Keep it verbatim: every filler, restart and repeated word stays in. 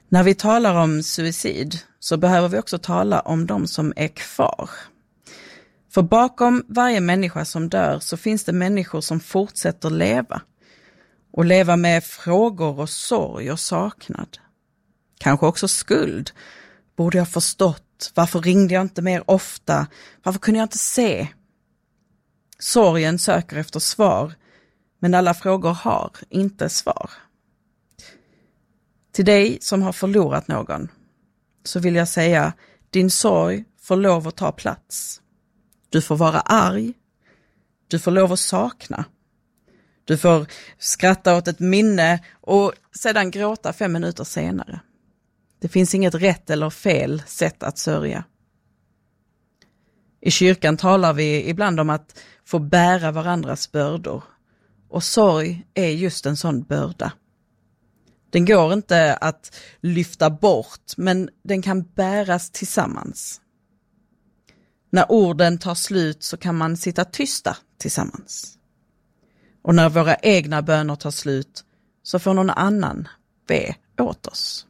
När vi talar om suicid så behöver vi också tala om de som är kvar. För bakom varje människa som dör så finns det människor som fortsätter leva. Och leva med frågor och sorg och saknad. Kanske också skuld. Borde jag förstått? Varför ringde jag inte mer ofta? Varför kunde jag inte se? Sorgen söker efter svar, men alla frågor har inte svar. Till dig som har förlorat någon så vill jag säga, din sorg får lov att ta plats. Du får vara arg. Du får lov att sakna. Du får skratta åt ett minne och sedan gråta fem minuter senare. Det finns inget rätt eller fel sätt att sörja. I kyrkan talar vi ibland om att få bära varandras bördor. Och sorg är just en sån börda. Den går inte att lyfta bort, men den kan bäras tillsammans. När orden tar slut så kan man sitta tysta tillsammans. Och när våra egna böner tar slut så får någon annan be åt oss.